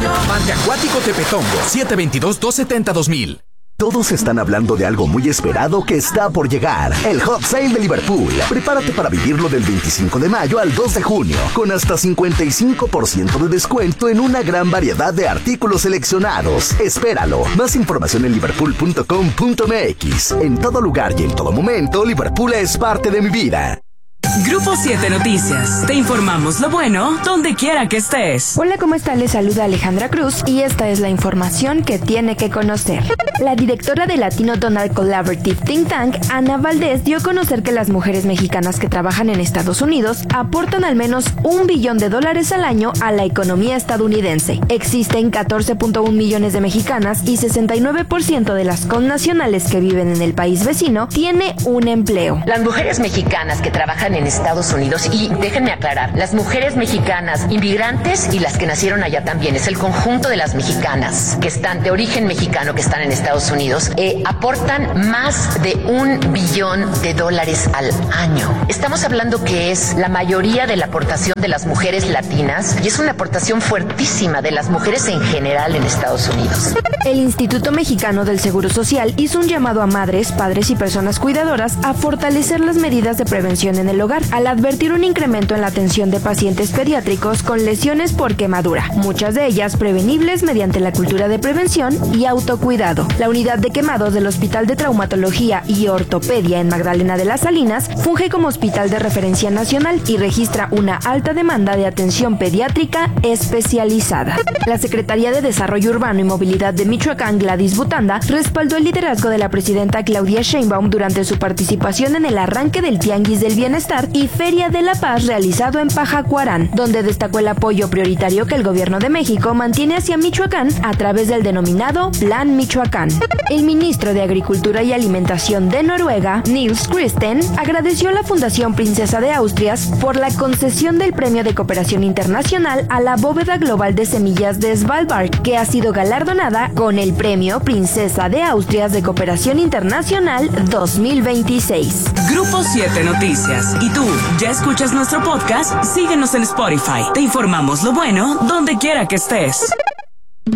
Parque Acuático Tepetongo, 722-270-2000. Todos están hablando de algo muy esperado que está por llegar. El Hot Sale de Liverpool. Prepárate para vivirlo del 25 de mayo al 2 de junio, con hasta 55% de descuento en una gran variedad de artículos seleccionados. Espéralo. Más información en liverpool.com.mx. En todo lugar y en todo momento, Liverpool es parte de mi vida. Grupo 7 Noticias. Te informamos lo bueno donde quiera que estés. Hola, ¿cómo está? Les saluda Alejandra Cruz y esta es la información que tiene que conocer. La directora de Latino Donald Collaborative Think Tank, Ana Valdés, dio a conocer que las mujeres mexicanas que trabajan en Estados Unidos aportan al menos $1 billón al año a la economía estadounidense. Existen 14.1 millones de mexicanas y 69% de las connacionales que viven en el país vecino tiene un empleo. Las mujeres mexicanas que trabajan en Estados Unidos, y déjenme aclarar, las mujeres mexicanas inmigrantes y las que nacieron allá también, es el conjunto de las mexicanas que están de origen mexicano, que están en Estados Unidos, aportan más de $1 billón al año. Estamos hablando que es la mayoría de la aportación de las mujeres latinas y es una aportación fuertísima de las mujeres en general en Estados Unidos. El Instituto Mexicano del Seguro Social hizo un llamado a madres, padres y personas cuidadoras a fortalecer las medidas de prevención en el hogar, al advertir un incremento en la atención de pacientes pediátricos con lesiones por quemadura, muchas de ellas prevenibles mediante la cultura de prevención y autocuidado. La unidad de quemados del Hospital de Traumatología y Ortopedia en Magdalena de las Salinas funge como hospital de referencia nacional y registra una alta demanda de atención pediátrica especializada. La Secretaría de Desarrollo Urbano y Movilidad de Michoacán, Gladys Butanda, respaldó el liderazgo de la presidenta Claudia Sheinbaum durante su participación en el arranque del Tianguis del Bienestar y Feria de la Paz realizado en Pajacuarán, donde destacó el apoyo prioritario que el gobierno de México mantiene hacia Michoacán a través del denominado Plan Michoacán. El ministro de Agricultura y Alimentación de Noruega, Niels Christen, agradeció a la Fundación Princesa de Austrias por la concesión del Premio de Cooperación Internacional a la Bóveda Global de Semillas de Svalbard, que ha sido galardonada con el Premio Princesa de Austrias de Cooperación Internacional 2026. Grupo 7 Noticias. ¿Y tú, ya escuchas nuestro podcast? Síguenos en Spotify. Te informamos lo bueno donde quiera que estés.